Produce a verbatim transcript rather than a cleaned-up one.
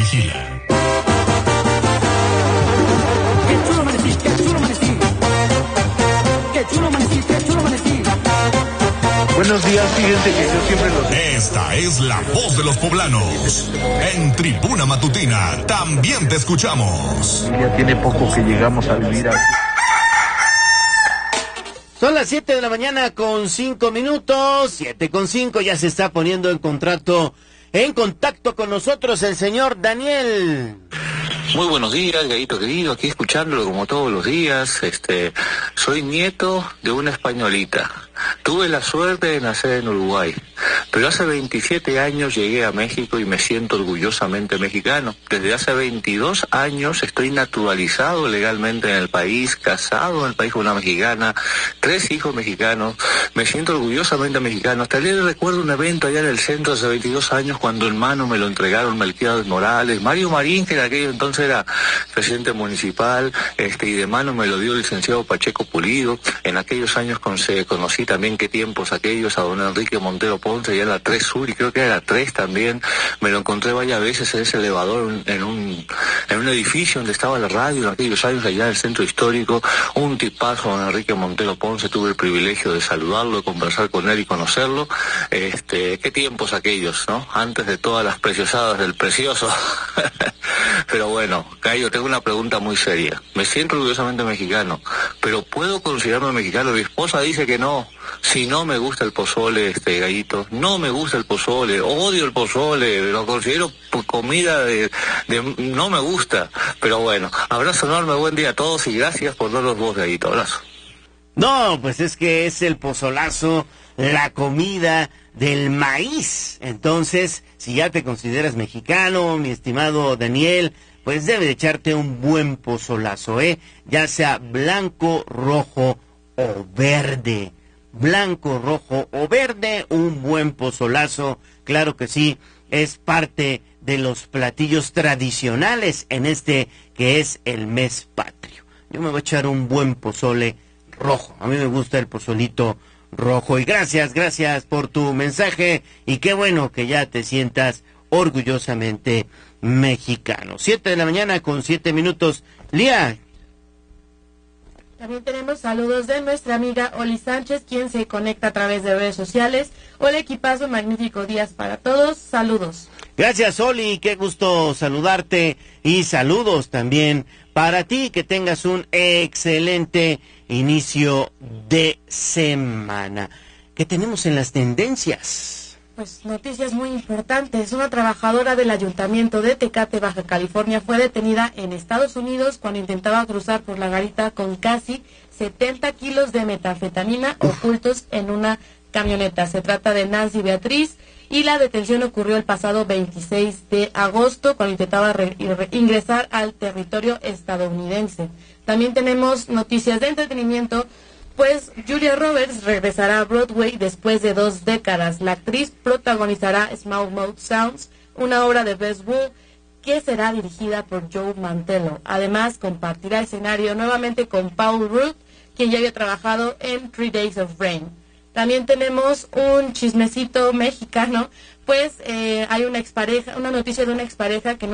vigila. Qué chulo amanecí, qué chulo amanecí. Qué chulo amanecí, qué chulo amanecí. Buenos días, fíjense que yo siempre los... Esta es la voz de los poblanos. En Tribuna Matutina también te escuchamos. Ya tiene poco que llegamos a vivir aquí. Son las siete de la mañana con cinco minutos, siete con cinco, ya se está poniendo en contrato, en contacto con nosotros el señor Daniel. Muy buenos días, Gallito querido, aquí escuchándolo como todos los días. Este, soy nieto de una españolita. Tuve la suerte de nacer en Uruguay, pero hace veintisiete años llegué a México y me siento orgullosamente mexicano. Desde hace veintidós años estoy naturalizado legalmente en el país, casado en el país con una mexicana, tres hijos mexicanos. Me siento orgullosamente mexicano. Hasta el día de hoy recuerdo un evento allá en el centro hace veintidós años cuando en mano me lo entregaron Melquiades Morales, Mario Marín, que en aquello entonces era presidente municipal, este, y de mano me lo dio el licenciado Pacheco Pulido. En aquellos años con, se, conocí también qué tiempos aquellos a don Enrique Montero Ponce, allá en la tres Sur, y creo que era la tres también. Me lo encontré varias veces en ese elevador, en un, en un edificio donde estaba la radio en aquellos años allá en el centro histórico. Un tipazo, don Enrique Montero Ponce, tuve el privilegio de saludarlo, de conversar con él y conocerlo. Este, qué tiempos aquellos, ¿no? Antes de todas las preciosadas del precioso. Pero bueno, Cayo, tengo una pregunta muy seria. Me siento orgullosamente mexicano, pero ¿puedo considerarme mexicano? Mi esposa dice que no. Si no me gusta el pozole, este Gallito, no me gusta el pozole, odio el pozole, lo considero comida de, de no me gusta. Pero bueno, abrazo enorme, buen día a todos y gracias por darnos voz, Gallito, abrazo. No, pues es que es el pozolazo, la comida del maíz. Entonces, si ya te consideras mexicano, mi estimado Daniel, pues debe de echarte un buen pozolazo, ¿eh? Ya sea blanco, rojo o verde. Blanco, rojo o verde, un buen pozolazo, claro que sí, es parte de los platillos tradicionales en este que es el mes patrio. Yo me voy a echar un buen pozole rojo, a mí me gusta el pozolito rojo, y gracias, gracias por tu mensaje, y qué bueno que ya te sientas orgullosamente mexicano. Siete de la mañana con siete minutos, Lía. También tenemos saludos de nuestra amiga Oli Sánchez, quien se conecta a través de redes sociales. Hola equipazo, magnífico días para todos, saludos. Gracias Oli, qué gusto saludarte, y saludos también para ti, que tengas un excelente inicio de semana. ¿Qué tenemos en las tendencias? Pues noticias muy importantes. Una trabajadora del Ayuntamiento de Tecate, Baja California, fue detenida en Estados Unidos cuando intentaba cruzar por la garita con casi setenta kilos de metanfetamina ocultos en una camioneta. Se trata de Nancy Beatriz y la detención ocurrió el pasado veintiséis de agosto cuando intentaba re- re- ingresar al territorio estadounidense. También tenemos noticias de entretenimiento. Pues Julia Roberts regresará a Broadway después de dos décadas. La actriz protagonizará Small Mouth Sounds, una obra de Bess Wool que será dirigida por Joe Mantello. Además, compartirá escenario nuevamente con Paul Rudd, quien ya había trabajado en Three Days of Rain. También tenemos un chismecito mexicano, pues eh, hay una expareja, una noticia de una expareja que no